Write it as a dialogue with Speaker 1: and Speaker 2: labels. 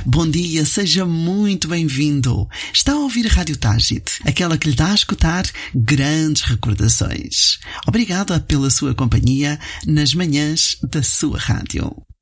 Speaker 1: Bom dia, seja muito bem-vindo. Está a ouvir a Rádio Tágit, aquela que lhe dá a escutar grandes recordações. Obrigada pela sua companhia nas manhãs da sua rádio.